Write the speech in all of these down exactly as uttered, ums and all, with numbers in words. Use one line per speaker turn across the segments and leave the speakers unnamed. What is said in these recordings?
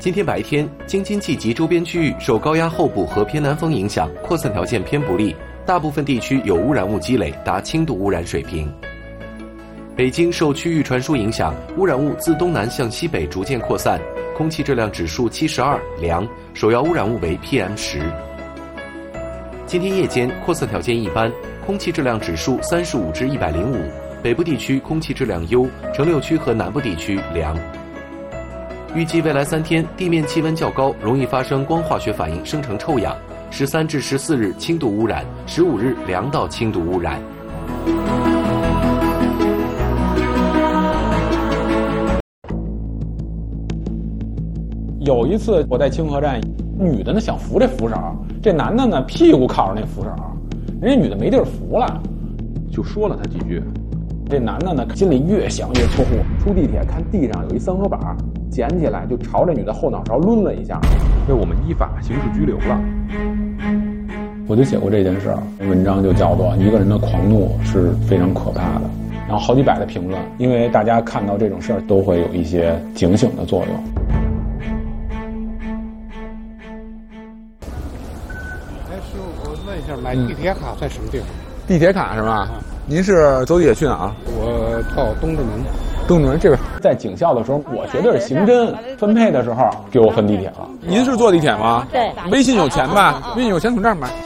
今天白天，京津冀及周边区域受高压候部和偏南风影响，扩散条件偏不利，大部分地区有污染物积累达轻度污染水平。北京受区域传输影响，污染物自东南向西北逐渐扩散，空气质量指数七十二，良，首要污染物为 P M 十。今天夜间扩散条件一般，空气质量指数三十五至一百零五，北部地区空气质量优，城六区和南部地区良。预计未来三天地面气温较高，容易发生光化学反应，生成臭氧。十三至十四日轻度污染，十五日良到轻度污染。
有一次我在清河站，女的呢想扶这扶手，这男的呢屁股靠着那扶手，人家女的没地儿扶了，
就说了他几句。
这男的呢心里越想越错误，出地铁看地上有一三合板，捡起来就朝这女的后脑勺抡了一下，
被我们依法刑事拘留了。
我就写过这件事，文章就叫做一个人的狂怒是非常可怕的，然后好几百的评论，因为大家看到这种事儿都会有一些警醒的作用。
哎，师傅，我问一下，买地铁卡在什么地方？
嗯、地铁卡是吧？啊、您是走地铁去哪儿？
我到东直门。
东直门这边，在警校的时候，我学的是刑侦，分配的时候给我分地铁了。您是坐地铁吗？
对。
微信有钱吧？微信有钱从这儿买。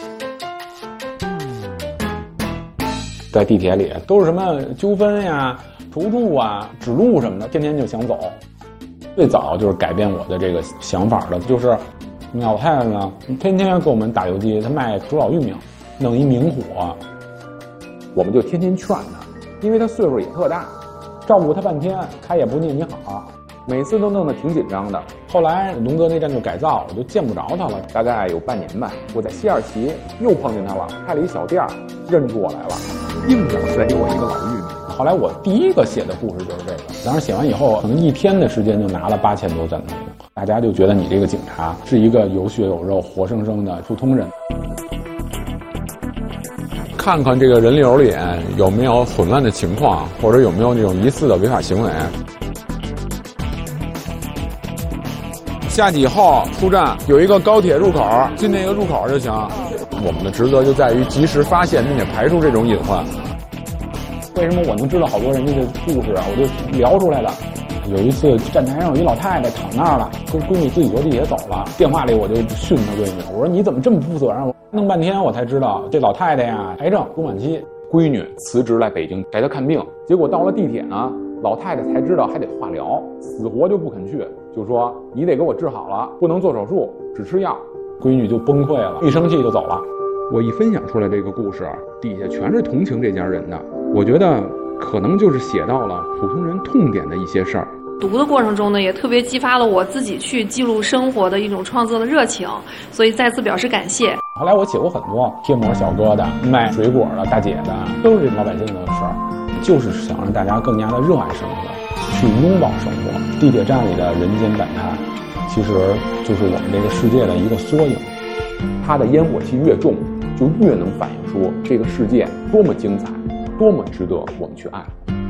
在地铁里都是什么纠纷呀、投注啊、指路什么的，天天就想走。最早就是改变我的这个想法的，就是老太太呢，天天给我们打游击，她卖主老玉米，弄一明火，我们就天天劝她，因为她岁数也特大，照顾她半天，她也不念你好，每次都弄得挺紧张的。后来龙泽那站就改造，我就见不着她了，大概有半年吧。我在西二旗又碰见她了，开了一小店，认出我来了，
硬要塞给我一个老玉米。
后来我第一个写的故事就是这个，当时写完以后，可能一天的时间就拿了八千多赞同，大家就觉得你这个警察是一个有血有肉、活生生的普通人。看看这个人流里有没有混乱的情况，或者有没有那种疑似的违法行为。下去以后出站有一个高铁入口，进那个入口就行。我们的职责就在于及时发现并且排除这种隐患。为什么我能知道好多人家的故事啊？我就聊出来了。有一次站台上有一老太太躺那儿了，跟闺女自己坐地铁走了，电话里我就训她闺女，我说你怎么这么不负责任？弄半天我才知道这老太太呀癌症中晚期，闺女辞职来北京带她看病，结果到了地铁呢，老太太才知道还得化疗，死活就不肯去，就说你得给我治好了，不能做手术，只吃药。闺女就崩溃了，一生气就走了。
我一分享出来这个故事，底下全是同情这家人的，我觉得可能就是写到了普通人痛点的一些事儿。
读的过程中呢，也特别激发了我自己去记录生活的一种创作的热情，所以再次表示感谢。
后来我写过很多贴膜小哥的、卖水果的大姐的，都是这老百姓的事儿，就是想让大家更加的热爱生活，去拥抱生活。地铁站里的人间百态，其实就是我们这个世界的一个缩影。它的烟火气越重，就越能反映出这个世界多么精彩，多么值得我们去爱。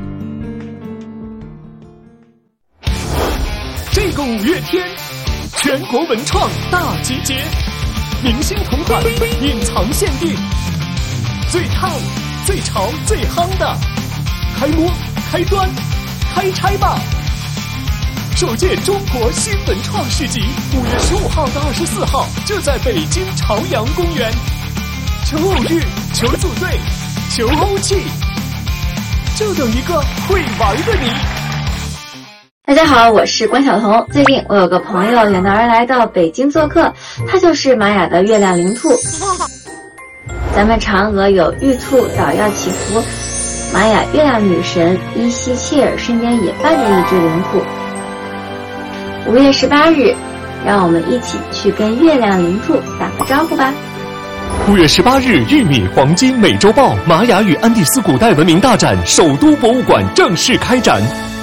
这个五月天，全国文创大集结，明星同款，隐藏限定，最烫、最潮、最夯的，开摸、开端、开拆吧！首届中国新文创市集，五月十五号到二十四号，就在北京朝阳公园。求偶遇，求组队，求欧气，就等一个会玩的你。
大家好，我是关晓彤。最近我有个朋友远道而来到北京做客，他就是玛雅的月亮灵兔。咱们嫦娥有玉兔捣药祈福，玛雅月亮女神伊西切尔身边也伴着一只灵兔。五月十八日，让我们一起去跟月亮灵兔打个招呼吧。
五月十八日，玉米黄金美洲豹玛雅与安第斯古代文明大展首都博物馆正式开展。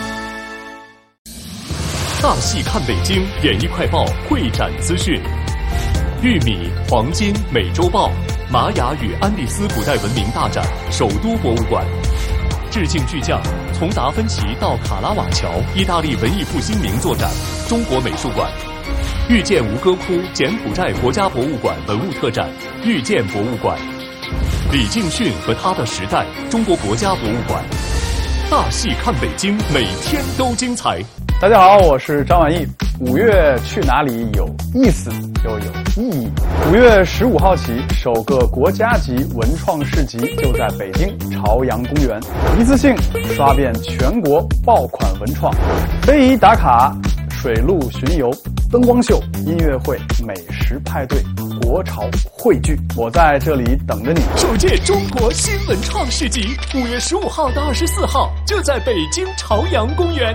大戏看北京演艺快报会展资讯：玉米黄金美洲豹玛雅与安第斯古代文明大展首都博物馆。致敬巨匠，从达芬奇到卡拉瓦乔，意大利文艺复兴名作展，中国美术馆。 遇见吴哥窟柬埔寨国家博物馆文物特展遇见博物馆，李敬训和他的时代中国国家博物馆。大戏看北京，每天都精彩。
大家好，我是张晚意。五月去哪里有意思又有意义。五月十五号起，首个国家级文创市集就在北京朝阳公园，一次性刷遍全国爆款文创，非遗打卡、水陆巡游、灯光秀、音乐会、美食派对、国潮汇聚，我在这里等着你。
首届中国新文创市集，五月十五号到二十四号，就在北京朝阳公园。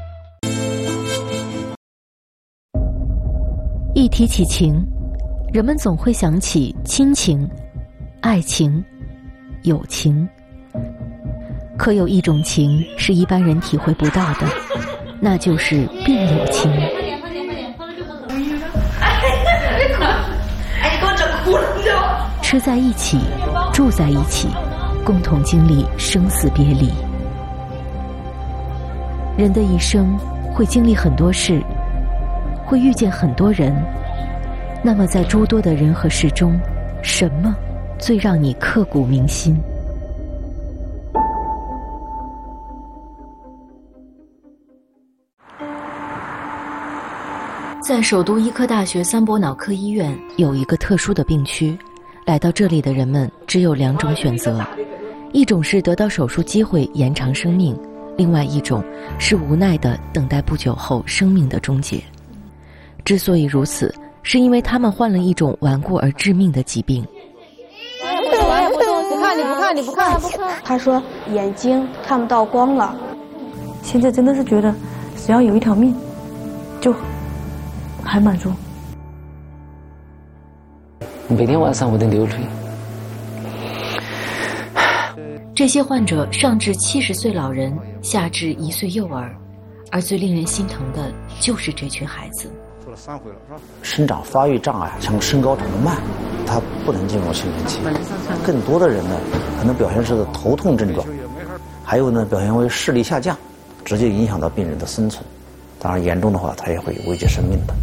一提起情，人们总会想起亲情、爱情、友情。可有一种情是一般人体会不到的，那就是病友情。快点快点快点，喝了就不走。哎，你给我整哭了就。吃在一起，住在一起，共同经历生死别离。人的一生会经历很多事，会遇见很多人，那么在诸多的人和事中，什么最让你刻骨铭心？在首都医科大学三博脑科医院有一个特殊的病区，来到这里的人们只有两种选择，一种是得到手术机会延长生命，另外一种是无奈地等待不久后生命的终结。之所以如此，是因为他们患了一种顽固而致命的疾病。
不看你不看你不看不看。他说眼睛看不到光了。
现在真的是觉得，只要有一条命，就很满足。
每天晚上我都流泪。
这些患者上至七十岁老人，下至一岁幼儿，而最令人心疼的就是这群孩子。
生长发育障碍，像身高长得慢，他不能进入青春期。更多的人呢，可能表现是头痛症状，还有呢表现为视力下降，直接影响到病人的生存。当然严重的话，他也会危及生命的。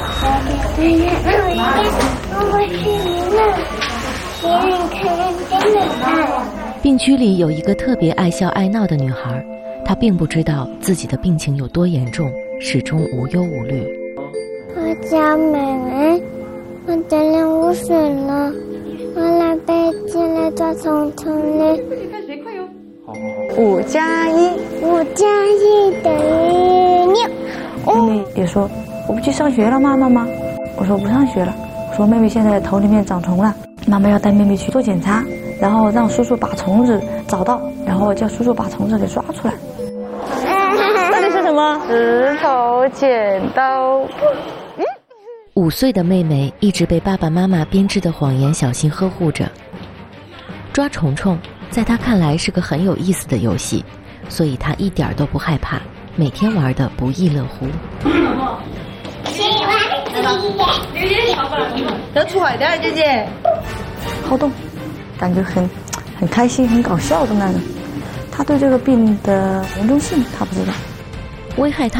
病区里有一个特别爱笑爱闹的女孩，她并不知道自己的病情有多严重，始终无忧无虑。
我叫美美，我得了污水了，我来北京来抓虫虫嘞。
五加一，
五加一等于六。
妹妹也说我不去上学了吗？妈妈，我说不上学了。我说妹妹现在头里面长虫了，妈妈要带妹妹去做检查，然后让叔叔把虫子找到，然后叫叔叔把虫子给抓出来。
到底是什么？石头剪刀布。
嗯，五岁的妹妹一直被爸爸妈妈编织的谎言小心呵护着。抓虫虫在她看来是个很有意思的游戏，所以她一点都不害怕，每天玩得不亦乐乎。
能出海点，姐姐。
好动，感觉很很开心，很搞笑的那种。他对这个病的严重性他不知道。
危害他